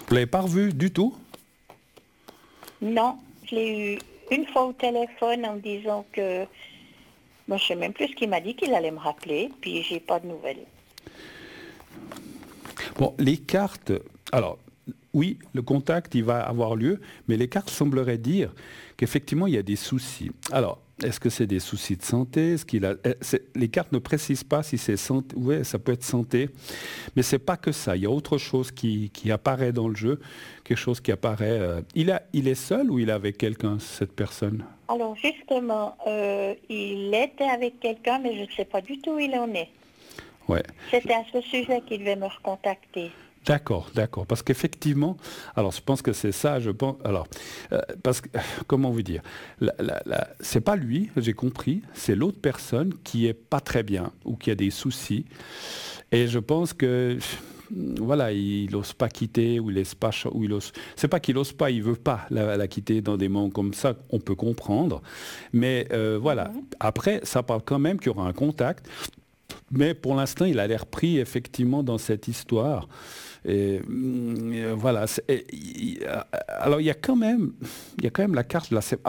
Vous l'avez pas revu du tout? Non, je l'ai eu une fois au téléphone en me disant que... Moi, je sais même plus ce qu'il m'a dit, qu'il allait me rappeler, puis j'ai pas de nouvelles. Bon, les cartes, alors oui, le contact, il va avoir lieu, mais les cartes sembleraient dire qu'effectivement, il y a des soucis. Alors, est-ce que c'est des soucis de santé? Les cartes ne précisent pas si c'est santé. Oui, ça peut être santé, mais c'est pas que ça. Il y a autre chose qui apparaît dans le jeu, quelque chose qui apparaît. Il est seul ou il est avec quelqu'un, cette personne? Alors justement, il était avec quelqu'un, mais je ne sais pas du tout où il en est. Ouais. C'était à ce sujet qu'il devait me recontacter. D'accord, d'accord. Parce qu'effectivement, alors je pense que c'est ça, je pense. Alors, parce que, comment vous dire, c'est pas lui, j'ai compris, c'est l'autre personne qui est pas très bien ou qui a des soucis. Et je pense que, voilà, il n'ose pas quitter ou il laisse pas, ou il ose. C'est pas qu'il ose pas, il veut pas la quitter dans des moments comme ça, on peut comprendre. Mais voilà. Mhm. Après, ça parle quand même qu'il y aura un contact. Mais pour l'instant, il a l'air pris effectivement dans cette histoire. Et, voilà. Alors il y a quand même la carte de la